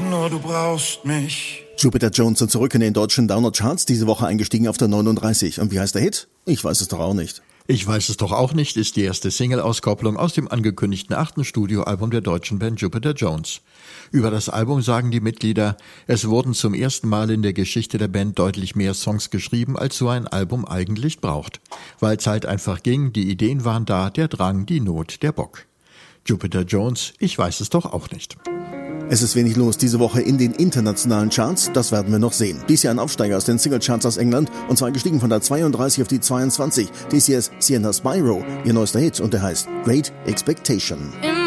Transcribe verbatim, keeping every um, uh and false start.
nur du brauchst mich. Jupiter Jones sind zurück in den deutschen Downer-Charts, diese Woche eingestiegen auf der neununddreißig. Und wie heißt der Hit? Ich weiß es doch auch nicht. Ich weiß es doch auch nicht ist die erste Single-Auskopplung aus dem angekündigten achten Studioalbum der deutschen Band Jupiter Jones. Über das Album sagen die Mitglieder, es wurden zum ersten Mal in der Geschichte der Band deutlich mehr Songs geschrieben, als so ein Album eigentlich braucht. Weil Zeit einfach ging, die Ideen waren da, der Drang, die Not, der Bock. Jupiter Jones, ich weiß es doch auch nicht. Es ist wenig los diese Woche in den internationalen Charts, das werden wir noch sehen. Dies Jahr ein Aufsteiger aus den Singlecharts aus England, und zwar gestiegen von der zweiunddreißig auf die zweiundzwanzig. Dies hier ist Sienna Spyro, ihr neuester Hit, und der heißt Great Expectation.